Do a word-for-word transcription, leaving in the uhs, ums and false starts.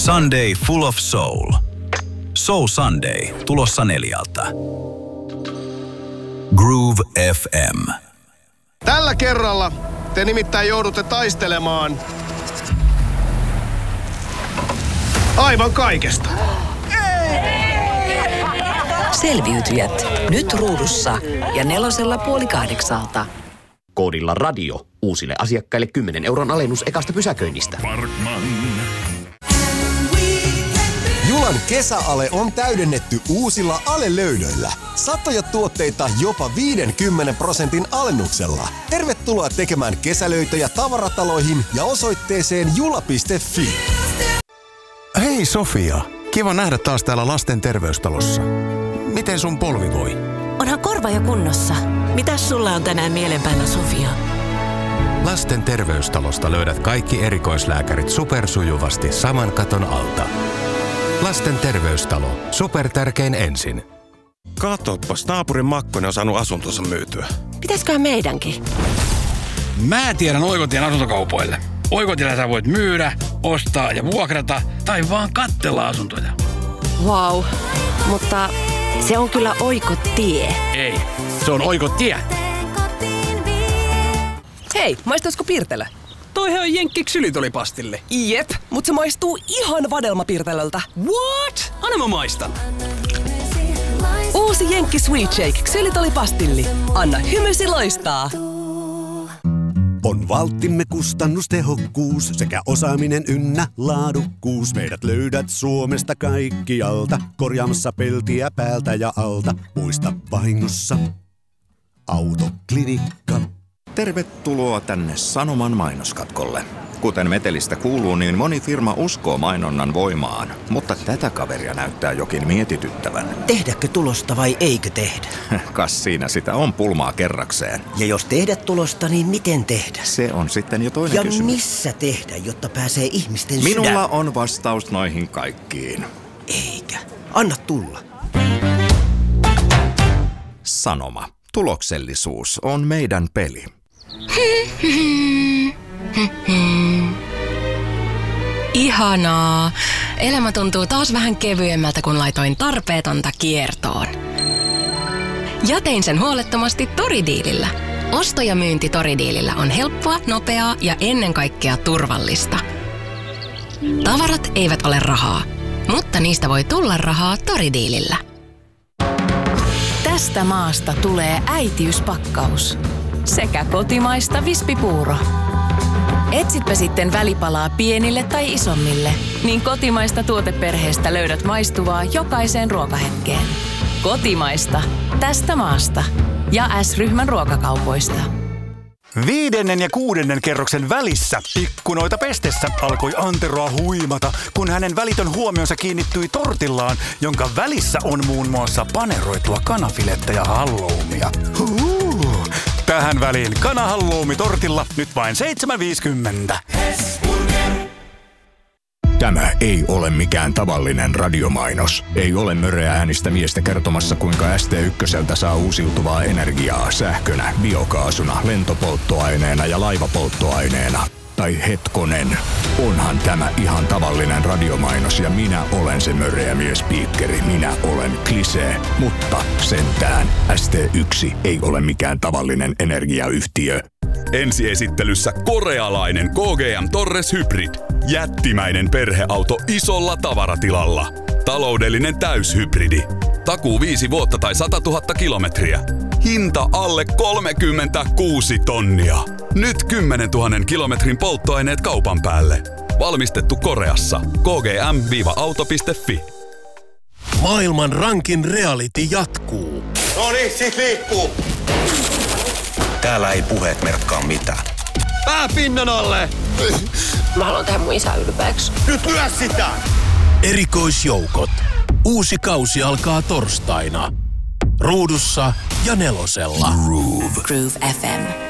Sunday Full of Soul. Soul Sunday tulossa neljältä. Groove F M. Tällä kerralla te nimittäin joudutte taistelemaan aivan kaikesta. Selviytyjät nyt ruudussa ja nelosella puoli kahdeksalta. Koodilla radio uusille asiakkaille kymmenen euron alennus ekasta pysäköinnistä. Parkman. Julan kesäale on täydennetty uusilla alelöydöillä. Satoja tuotteita jopa viidenkymmenen prosentin alennuksella. Tervetuloa tekemään kesälöitöjä tavarataloihin ja osoitteeseen jula piste fi. Hei Sofia, kiva nähdä taas täällä lasten terveystalossa. Miten sun polvi voi? Onhan korva jo kunnossa. Mitäs sulla on tänään mielenpäällä, Sofia? Lasten terveystalosta löydät kaikki erikoislääkärit supersujuvasti saman katon alta. Lasten terveystalo. Supertärkein ensin. Katoppas, naapurin Makkonen on saanut asuntonsa myytyä. Pitäisköhän meidänkin? Mä tiedän Oikotien asuntokaupoille. Oikotiellä sä voit myydä, ostaa ja vuokrata tai vaan katsella asuntoja. Vau, wow. Mutta se on kyllä Oikotie. Ei, se on Oikotie. Hei, maistaisiko Pirtelö? Toihan on Jenkki ksylitolipastille. Jep, mut se maistuu ihan vadelmapirtelöltä. What? Anna mä maistan. Uusi Jenkki Sweet Shake ksylitolipastilli. Anna hymysi loistaa. On valttimme kustannustehokkuus sekä osaaminen ynnä laadukkuus. Meidät löydät Suomesta kaikkialta, korjaamassa peltiä päältä ja alta. Muista vahingossa Autoklinikka. Tervetuloa tänne Sanoman mainoskatkolle. Kuten metelistä kuuluu, niin moni firma uskoo mainonnan voimaan, mutta tätä kaveria näyttää jokin mietityttävän. Tehdäkö tulosta vai eikö tehdä? Kas siinä sitä on pulmaa kerrakseen. Ja jos tehdä tulosta, niin miten tehdä? Se on sitten jo toinen ja kysymys. Ja missä tehdä, jotta pääsee ihmisten Minulla sydän? on vastaus noihin kaikkiin. Eikä. Anna tulla. Sanoma. Tuloksellisuus on meidän peli. Ihanaa. Elämä tuntuu taas vähän kevyemmältä, kun laitoin tarpeetonta kiertoon. Ja tein sen huolettomasti Toridiilillä. Osto ja myynti Toridiilillä on helppoa, nopeaa ja ennen kaikkea turvallista. Tavarat eivät ole rahaa, mutta niistä voi tulla rahaa Toridiilillä. Tästä maasta tulee äitiyspakkaus. Sekä kotimaista vispipuuro. Etsitpä sitten välipalaa pienille tai isommille, niin kotimaista tuoteperheestä löydät maistuvaa jokaiseen ruokahetkeen. Kotimaista. Tästä maasta. Ja S-ryhmän ruokakaupoista. Viidennen ja kuudennen kerroksen välissä ikkunoita pestessä alkoi Anteroa huimata, kun hänen välitön huomionsa kiinnittyi tortillaan, jonka välissä on muun muassa paneroitua kanafilettä ja halloumia. Huu. Tähän väliin kanahalloumi tortilla nyt vain seitsemän viisikymmentä. Tämä ei ole mikään tavallinen radiomainos. Ei ole möreä äänistä miestä kertomassa, kuinka S T ykköseltä saa uusiutuvaa energiaa sähkönä, biokaasuna, lentopolttoaineena ja laivapolttoaineena. Tai hetkonen, onhan tämä ihan tavallinen radiomainos ja minä olen se möreä miespiikkeri. Minä olen klisee, mutta sentään S T yksi ei ole mikään tavallinen energiayhtiö. Ensiesittelyssä korealainen K G M Torres Hybrid. Jättimäinen perheauto isolla tavaratilalla. Taloudellinen täyshybridi. Takuu viisi vuotta tai satatuhatta kilometriä. Hinta alle kolmekymmentäkuusi tonnia. Nyt kymmenentuhannen kilometrin polttoaineet kaupan päälle. Valmistettu Koreassa. K G M auto piste fi. Maailman rankin reality jatkuu. No niin, sit liikkuu. Täällä ei puheet merkkaa mitään. Pää pinnan alle! Mä haluan tehdä mun isä ylpeäksi. Nyt lyö sitä! Erikoisjoukot. Uusi kausi alkaa torstaina. Ruudussa ja nelosella. Groove. Groove F M.